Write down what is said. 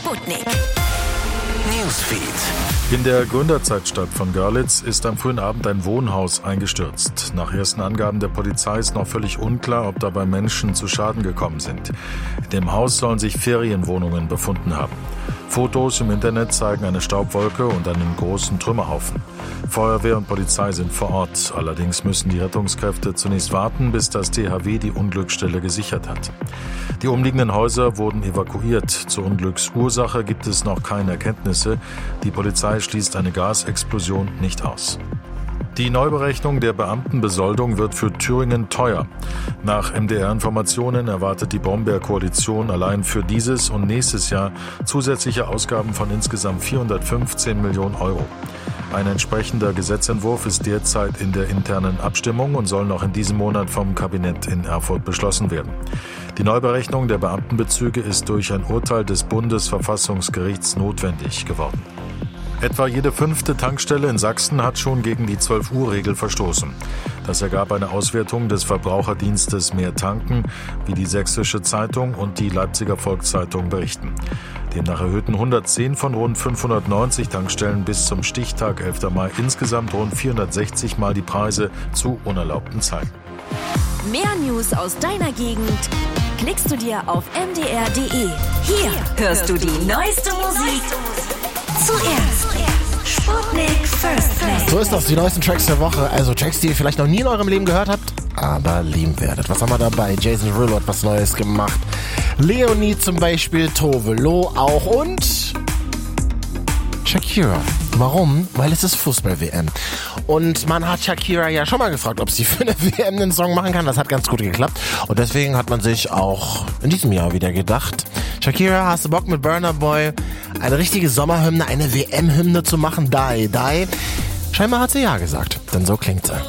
Sputnik Newsfeed. In der Gründerzeitstadt von Görlitz ist am frühen Abend ein Wohnhaus eingestürzt. Nach ersten Angaben der Polizei ist noch völlig unklar, ob dabei Menschen zu Schaden gekommen sind. In dem Haus sollen sich Ferienwohnungen befunden haben. Fotos im Internet zeigen eine Staubwolke und einen großen Trümmerhaufen. Feuerwehr und Polizei sind vor Ort. Allerdings müssen die Rettungskräfte zunächst warten, bis das THW die Unglücksstelle gesichert hat. Die umliegenden Häuser wurden evakuiert. Zur Unglücksursache gibt es noch keine Erkenntnisse. Die Polizei schließt eine Gasexplosion nicht aus. Die Neuberechnung der Beamtenbesoldung wird für Thüringen teuer. Nach MDR-Informationen erwartet die Brombeer-Koalition allein für dieses und nächstes Jahr zusätzliche Ausgaben von insgesamt 415 Millionen Euro. Ein entsprechender Gesetzentwurf ist derzeit in der internen Abstimmung und soll noch in diesem Monat vom Kabinett in Erfurt beschlossen werden. Die Neuberechnung der Beamtenbezüge ist durch ein Urteil des Bundesverfassungsgerichts notwendig geworden. Etwa jede 5. Tankstelle in Sachsen hat schon gegen die 12-Uhr-Regel verstoßen. Das ergab eine Auswertung des Verbraucherdienstes Mehr Tanken, wie die Sächsische Zeitung und die Leipziger Volkszeitung berichten. Demnach erhöhten 110 von rund 590 Tankstellen bis zum Stichtag 11. Mai insgesamt rund 460 Mal die Preise zu unerlaubten Zeiten. Mehr News aus deiner Gegend klickst du dir auf mdr.de. Hier hörst du die neueste Musik. Zuerst Sputnik First Play. So ist das, die neuesten Tracks der Woche. Also Tracks, die ihr vielleicht noch nie in eurem Leben gehört habt, aber lieben werdet. Was haben wir dabei? Jason Derulo hat was Neues gemacht. Leonie zum Beispiel, Tove Lo auch und Shakira. Warum? Weil es ist Fußball-WM. Und man hat Shakira ja schon mal gefragt, ob sie für eine WM einen Song machen kann. Das hat ganz gut geklappt. Und deswegen hat man sich auch in diesem Jahr wieder gedacht, Shakira, hast du Bock mit Burna Boy eine richtige Sommerhymne, eine WM-Hymne zu machen? Die. Scheinbar hat sie ja gesagt, denn so klingt sie.